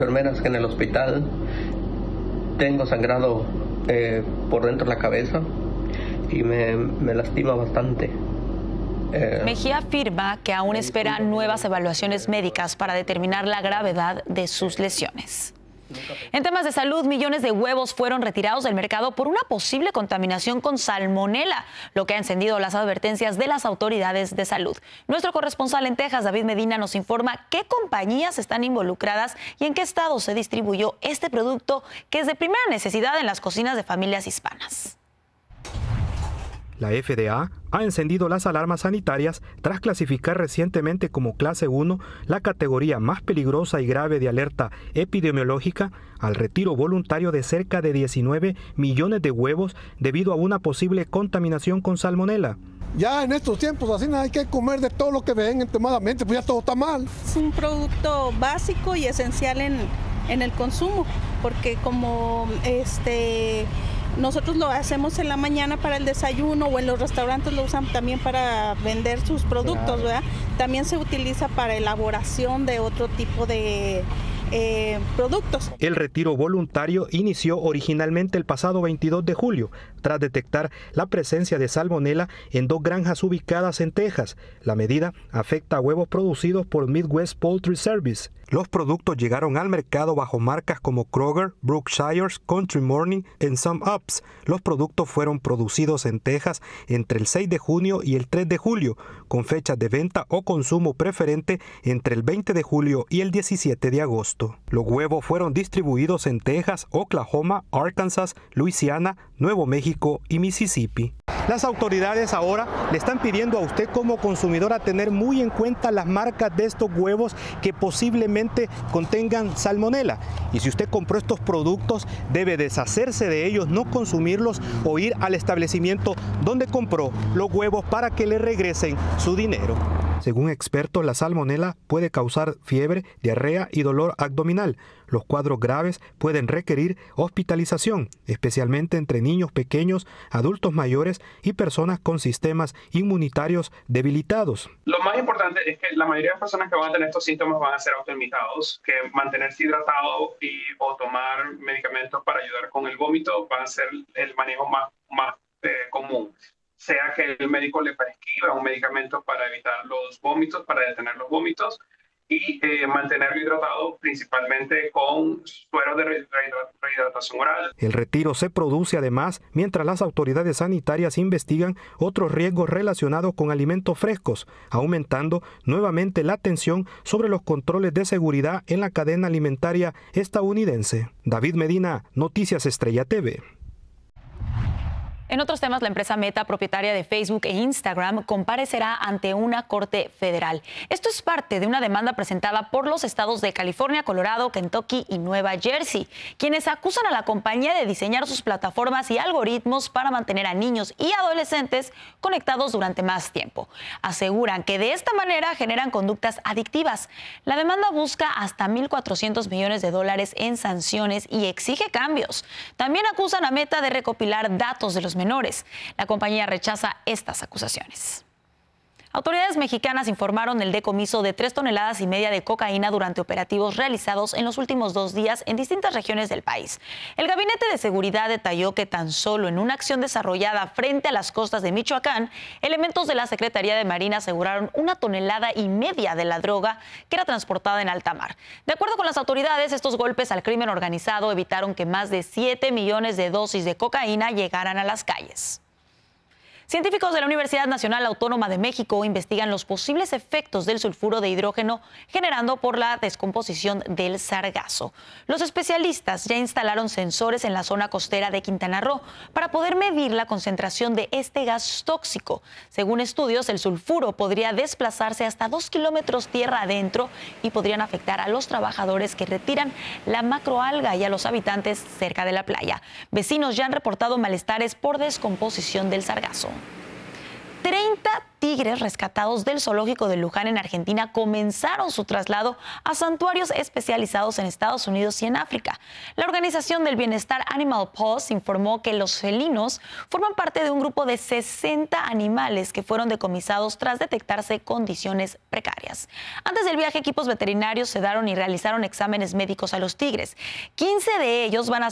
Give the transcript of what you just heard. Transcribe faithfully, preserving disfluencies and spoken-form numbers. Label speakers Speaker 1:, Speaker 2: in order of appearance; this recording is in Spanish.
Speaker 1: Enfermeras que en el hospital tengo sangrado eh, por dentro de la cabeza y me, me lastima bastante.
Speaker 2: Eh, Mejía afirma que aún espera nuevas evaluaciones médicas para determinar la gravedad de sus lesiones. En temas de salud, millones de huevos fueron retirados del mercado por una posible contaminación con salmonela, lo que ha encendido las advertencias de las autoridades de salud. Nuestro corresponsal en Texas, David Medina, nos informa qué compañías están involucradas y en qué estado se distribuyó este producto que es de primera necesidad en las cocinas de familias hispanas.
Speaker 3: La F D A ha encendido las alarmas sanitarias tras clasificar recientemente como clase uno la categoría más peligrosa y grave de alerta epidemiológica al retiro voluntario de cerca de diecinueve millones de huevos debido a una posible contaminación con salmonela.
Speaker 4: Ya en estos tiempos así hay que comer de todo lo que ven extremadamente, pues ya todo está mal.
Speaker 5: Es un producto básico y esencial en, en el consumo, porque como este... nosotros lo hacemos en la mañana para el desayuno o en los restaurantes lo usan también para vender sus productos, ¿verdad? También se utiliza para elaboración de otro tipo de eh, productos.
Speaker 3: El retiro voluntario inició originalmente el pasado veintidós de julio, tras detectar la presencia de salmonela en dos granjas ubicadas en Texas. La medida afecta a huevos producidos por Midwest Poultry Service. Los productos llegaron al mercado bajo marcas como Kroger, Brookshire, Country Morning y Some Ups. Los productos fueron producidos en Texas entre el seis de junio y el tres de julio, con fechas de venta o consumo preferente entre el veinte de julio y el diecisiete de agosto. Los huevos fueron distribuidos en Texas, Oklahoma, Arkansas, Luisiana, Nuevo México y Mississippi. Las autoridades ahora le están pidiendo a usted como consumidor a tener muy en cuenta las marcas de estos huevos que posiblemente contengan salmonela. Y si usted compró estos productos, debe deshacerse de ellos, no consumirlos o ir al establecimiento donde compró los huevos para que le regresen su dinero. Según expertos, la salmonela puede causar fiebre, diarrea y dolor abdominal. Los cuadros graves pueden requerir hospitalización, especialmente entre niños pequeños, adultos mayores y personas con sistemas inmunitarios debilitados.
Speaker 6: Lo más importante es que la mayoría de las personas que van a tener estos síntomas van a ser autolimitados, que mantenerse hidratado y o tomar medicamentos para ayudar con el vómito va a ser el manejo más, más eh, común. Sea que el médico le prescriba un medicamento para evitar los vómitos, para detener los vómitos, y eh, mantenerlo hidratado principalmente con suero de rehidratación oral.
Speaker 3: El retiro se produce además mientras las autoridades sanitarias investigan otros riesgos relacionados con alimentos frescos, aumentando nuevamente la atención sobre los controles de seguridad en la cadena alimentaria estadounidense. David Medina, Noticias Estrella T V.
Speaker 2: En otros temas, la empresa Meta, propietaria de Facebook e Instagram, comparecerá ante una corte federal. Esto es parte de una demanda presentada por los estados de California, Colorado, Kentucky y Nueva Jersey, quienes acusan a la compañía de diseñar sus plataformas y algoritmos para mantener a niños y adolescentes conectados durante más tiempo. Aseguran que de esta manera generan conductas adictivas. La demanda busca hasta mil cuatrocientos millones de dólares en sanciones y exige cambios. También acusan a Meta de recopilar datos de los menores. La compañía rechaza estas acusaciones. Autoridades mexicanas informaron del decomiso de tres toneladas y media de cocaína durante operativos realizados en los últimos dos días en distintas regiones del país. El Gabinete de Seguridad detalló que tan solo en una acción desarrollada frente a las costas de Michoacán, elementos de la Secretaría de Marina aseguraron una tonelada y media de la droga que era transportada en alta mar. De acuerdo con las autoridades, estos golpes al crimen organizado evitaron que más de siete millones de dosis de cocaína llegaran a las calles. Científicos de la Universidad Nacional Autónoma de México investigan los posibles efectos del sulfuro de hidrógeno generando por la descomposición del sargazo. Los especialistas ya instalaron sensores en la zona costera de Quintana Roo para poder medir la concentración de este gas tóxico. Según estudios, el sulfuro podría desplazarse hasta dos kilómetros tierra adentro y podrían afectar a los trabajadores que retiran la macroalga y a los habitantes cerca de la playa. Vecinos ya han reportado malestares por descomposición del sargazo. treinta tigres rescatados del zoológico de Luján en Argentina comenzaron su traslado a santuarios especializados en Estados Unidos y en África. La organización del bienestar Animal Pulse informó que los felinos forman parte de un grupo de sesenta animales que fueron decomisados tras detectarse condiciones precarias. Antes del viaje, equipos veterinarios sedaron y realizaron exámenes médicos a los tigres. quince de ellos van a